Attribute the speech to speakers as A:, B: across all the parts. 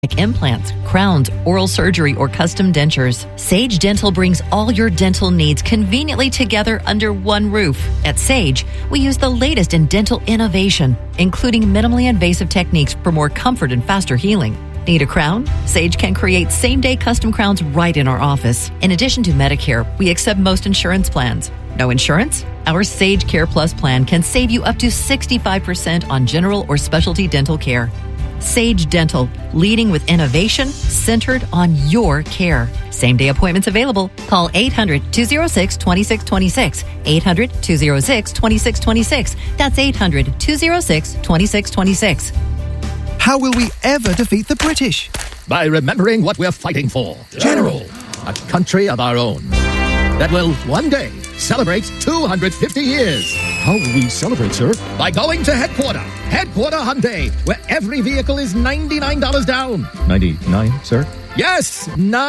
A: like implants, crowns, oral surgery, or custom dentures. Sage Dental brings all your dental needs conveniently together under one roof. At Sage, we use the latest in dental innovation, including minimally invasive techniques for more comfort and faster healing. Need a crown? Sage can create same-day custom crowns right in our office. In addition to Medicare, we accept most insurance plans. No insurance? Our Sage Care Plus plan can save you up to 65% on general or specialty dental care. Sage Dental, leading with innovation centered on your care. Same-day appointments available. Call 800-206-2626. 800-206-2626. That's 800-206-2626.
B: How will we ever defeat the British?
C: By remembering what we're fighting for. General, a country of our own that will one day celebrate 250 years.
D: How will we celebrate, sir?
C: By going to Headquarter Hyundai, where every vehicle is $99 down.
D: 99, sir?
C: Yes,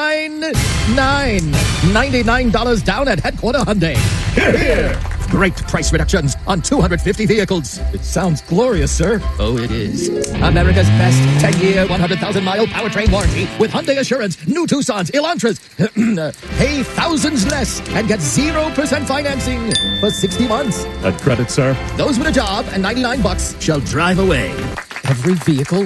C: $99 down at Headquarter Hyundai. Hear, hear. Great price reductions on 250 vehicles.
D: It sounds glorious, sir.
C: Oh, it is. America's best 10-year, 100,000-mile powertrain warranty with Hyundai Assurance, new Tucsons, Elantras. Pay thousands less and get 0% financing for 60 months.
D: That credit, sir.
C: Those with a job and $99 shall drive away. Every vehicle,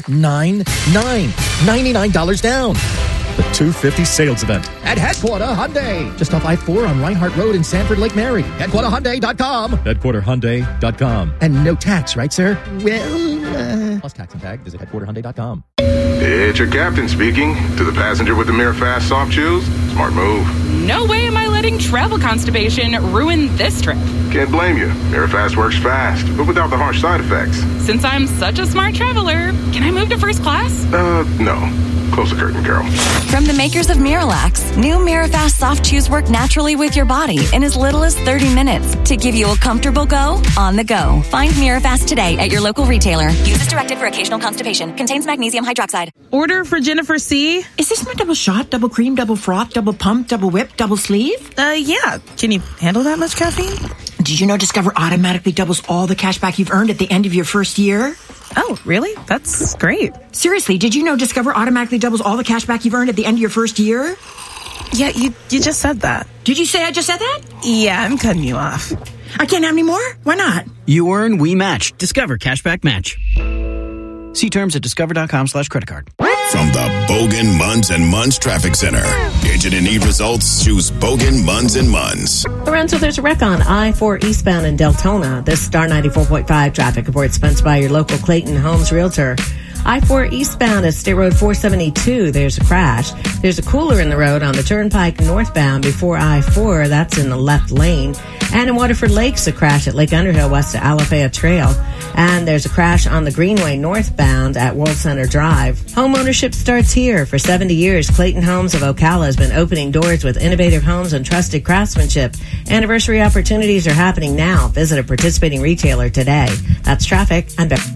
C: $99 down.
D: The 250 sales event.
C: At Headquarter Hyundai. Just off I-4 on Reinhardt Road in Sanford, Lake Mary. HeadquarterHyundai.com.
D: HeadquarterHyundai.com.
C: And no tax, right, sir? Well, plus tax and tag. Visit HeadquarterHyundai.com.
E: It's your captain speaking. To the passenger with the Mirafast soft chews, smart move.
F: No way am I letting travel constipation ruin this trip.
E: Can't blame you. Mirafast works fast, but without the harsh side effects.
F: Since I'm such a smart traveler, can I move to first class?
E: No. Close the curtain, Carol.
G: From the makers of Miralax, new Mirafast soft chews work naturally with your body in as little as 30 minutes to give you a comfortable go on the go. Find Mirafast today at your local retailer. Use as directed for occasional constipation. Contains magnesium hydroxide.
F: Order for Jennifer C.
H: Is this my double shot, double cream, double froth, double pump, double whip, double sleeve?
F: Yeah. Can you handle that much caffeine?
H: Did you know Discover automatically doubles all the cash back you've earned at the end of your first year?
F: Oh, really? That's great.
H: Seriously, did you know Discover automatically doubles all the cash back you've earned at the end of your first year?
F: Yeah, you just said that.
H: Did you say I just said that?
F: Yeah, I'm cutting you off.
H: I can't have any more? Why not?
I: You earn, we match. Discover Cashback Match. See terms at discover.com/creditcard.
J: From the Bogan, Munz & Munz Traffic Center. Agent and need results? Choose Bogan, Munz & Munz.
K: Lorenzo, there's a wreck on I-4 eastbound in Deltona. This Star 94.5 traffic report sponsored by your local Clayton Homes Realtor. I-4 eastbound at State Road 472, there's a crash. There's a cooler in the road on the Turnpike northbound before I-4, that's in the left lane. And in Waterford Lakes, a crash at Lake Underhill west of Alafaya Trail. And there's a crash on the Greenway northbound at World Center Drive. Home ownership starts here. For 70 years, Clayton Homes of Ocala has been opening doors with innovative homes and trusted craftsmanship. Anniversary opportunities are happening now. Visit a participating retailer today. That's traffic. I'm back.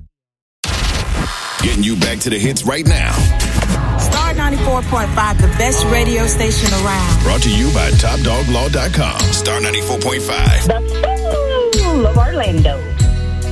J: Getting you back to the hits right now.
L: Star 94.5, the best radio station around.
J: Brought to you by TopDogLaw.com. Star 94.5.
M: The Fool of Orlando.